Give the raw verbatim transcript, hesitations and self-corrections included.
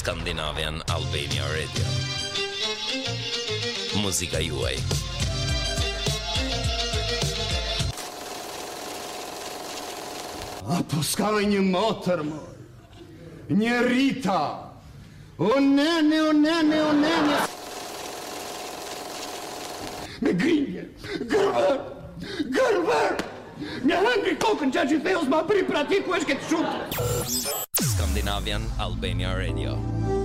Scandinavian Albania Radio. Muzika juaj. Apo s'ka një motër, moj. Një Rita. O nene, o nene, o nene. Me grinje, gërver, gërver. Një hëngri kokën që që theos ma pri pra ti ku është këtë shumë. Scandinavian Albania Radio.